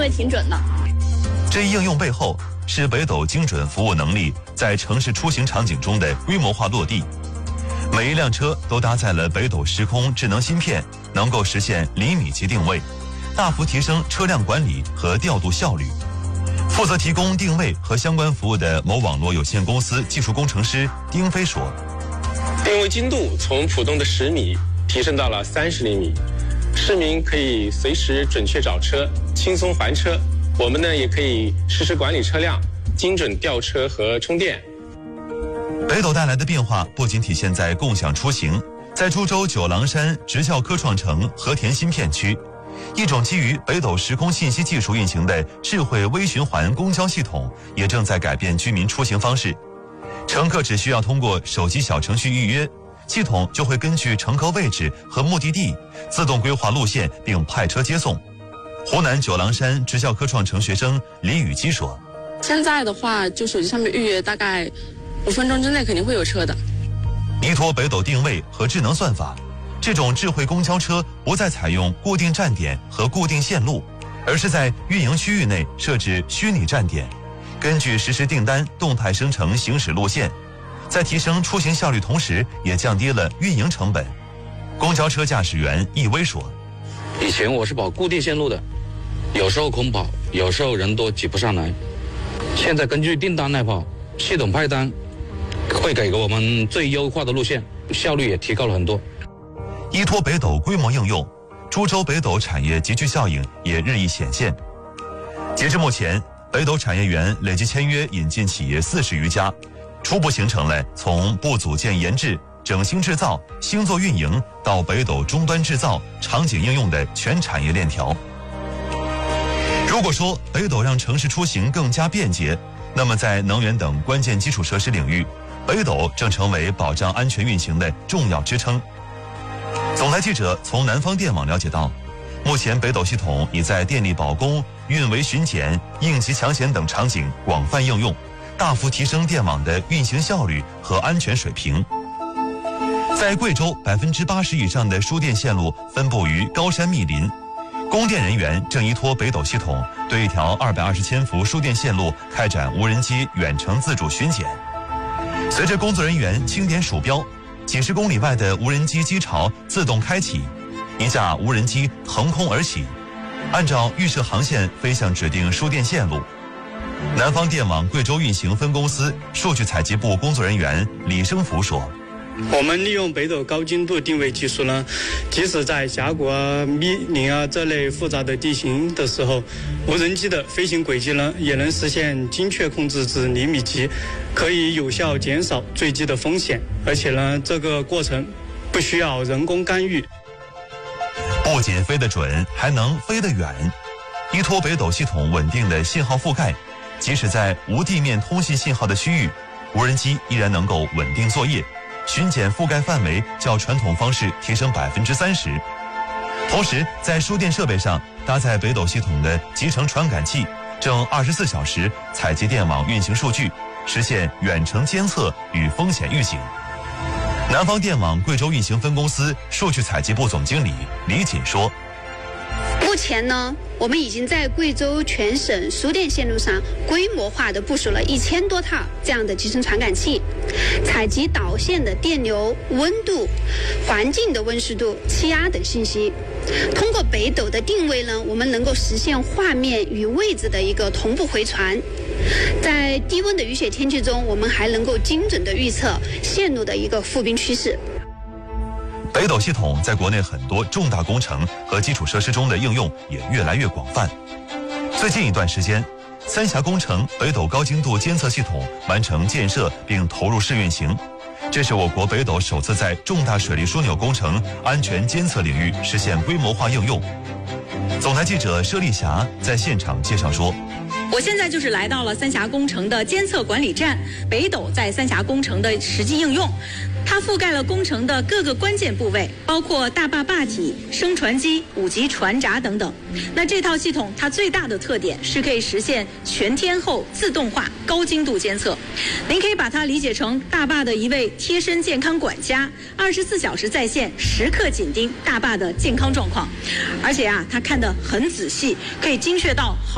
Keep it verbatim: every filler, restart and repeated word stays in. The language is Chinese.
的挺准的。 这一应用背后是北斗精准服务能力在城市出行场景中的规模化落地。每一辆车都搭载了北斗时空智能芯片，能够实现厘米级定位，大幅提升车辆管理和调度效率。负责提供定位和相关服务的某网络有限公司技术工程师丁飞说：“ 定位精度从普通的十米提升到了三十厘米，市民可以随时准确找车，轻松还车。我们呢也可以实时管理车辆，精准调车和充电。” 北斗带来的变化不仅体现在共享出行，在株洲九郎山职校科创城和田新片区，一种基于北斗时空信息技术运行的智慧微循环公交系统也正在改变居民出行方式。乘客只需要通过手机小程序预约，系统就会根据乘客位置和目的地自动规划路线并派车接送。湖南九郎山职校科创城学生李雨基说：“ 现在的话，就手机上面预约，大概五分钟之内肯定会有车的。 依托北斗定位和智能算法，这种智慧公交车不再采用固定站点和固定线路，而是在运营区域内设置虚拟站点，根据实时订单动态生成行驶路线，在提升出行效率同时，也降低了运营成本。”公交车驾驶员易威说：“ 以前我是跑固定线路的，有时候空跑，有时候人多挤不上来。现在根据订单来跑，系统派单会给我们最优化的路线，效率也提高了很多。” 依托北斗规模应用，株洲北斗产业集聚效应也日益显现。截至目前，北斗产业园累计签约引进企业四十余家，初步形成了从部组件研制、整新制造、星座运营到北斗终端制造、场景应用的全产业链条。如果说北斗让城市出行更加便捷，那么在能源等关键基础设施领域，北斗正成为保障安全运行的重要支撑。总台记者从南方电网了解到，目前北斗系统已在电力保供、运维巡检、应急抢险等场景广泛应用，大幅提升电网的运行效率和安全水平。在贵州，百分之八十以上的输电线路分布于高山密林，供电人员正依托北斗系统对一条二百二十千伏输电线路开展无人机远程自主巡检。随着工作人员轻点鼠标，几十公里外的无人机机巢自动开启，一架无人机腾空而起，按照预设航线飞向指定输电线路。南方电网贵州运行分公司数据采集部工作人员李生福说：“ 我们利用北斗高精度定位技术呢，即使在峡谷啊、密林啊这类复杂的地形的时候，无人机的飞行轨迹呢，也能实现精确控制至厘米级，可以有效减少坠机的风险。而且呢，这个过程不需要人工干预。 不仅飞得准，还能飞得远。依托北斗系统稳定的信号覆盖，即使在无地面通信信号的区域，无人机依然能够稳定作业。巡检覆盖范围较传统方式提升百分之三十。同时，在输电设备上搭载北斗系统的集成传感器，正二十四小时采集电网运行数据，实现远程监测与风险预警。南方电网贵州运行分公司数据采集部总经理李锦说：“ 目前呢，我们已经在贵州全省输电线路上规模化的部署了一千多套这样的集成传感器，采集导线的电流、温度、环境的温湿度、气压等信息。通过北斗的定位呢，我们能够实现画面与位置的一个同步回传。在低温的雨雪天气中，我们还能够精准的预测线路的一个复冰趋势。” 北斗系统在国内很多重大工程和基础设施中的应用也越来越广泛。最近一段时间，三峡工程北斗高精度监测系统完成建设并投入试运行，这是我国北斗首次在重大水利枢纽工程安全监测领域实现规模化应用。总台记者佘丽霞在现场介绍说：“ 我现在就是来到了三峡工程的监测管理站，北斗在三峡工程的实际应用。它覆盖了工程的各个关键部位，包括大坝坝体、升船机、五级船闸等等。那这套系统它最大的特点是可以实现全天候自动化高精度监测。您可以把它理解成大坝的一位贴身健康管家，二十四小时在线，时刻紧盯大坝的健康状况。而且啊，它看得很仔细，可以精确到好